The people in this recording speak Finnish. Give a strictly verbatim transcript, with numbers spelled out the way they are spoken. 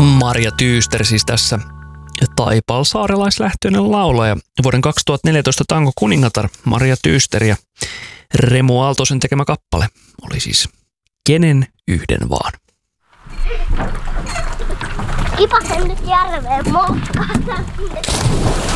Marja Tyyster siis tässä taipalsaarelaislähtöinen laulaja. Vuoden kaksituhattaneljätoista tango kuningatar Marja Tyyster ja Remu Aaltosen tekemä kappale oli siis Kenen yhden vaan. Kipasen nyt järveen moskata.